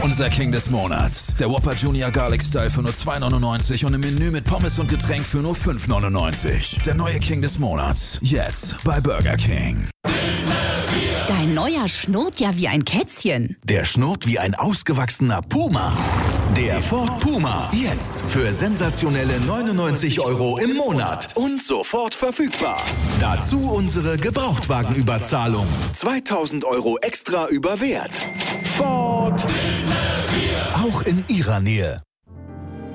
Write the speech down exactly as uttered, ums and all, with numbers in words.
Unser King des Monats. Der Whopper Junior Garlic Style für nur zwei neunundneunzig und im Menü mit Pommes und Getränk für nur fünf neunundneunzig. Der neue King des Monats. Jetzt bei Burger King. Dein neuer schnurrt ja wie ein Kätzchen. Der schnurrt wie ein ausgewachsener Puma. Der Ford Puma. Jetzt für sensationelle neunundneunzig Euro im Monat. Und sofort verfügbar. Dazu unsere Gebrauchtwagenüberzahlung. zweitausend Euro extra über Wert. Ford. Auch in Ihrer Nähe.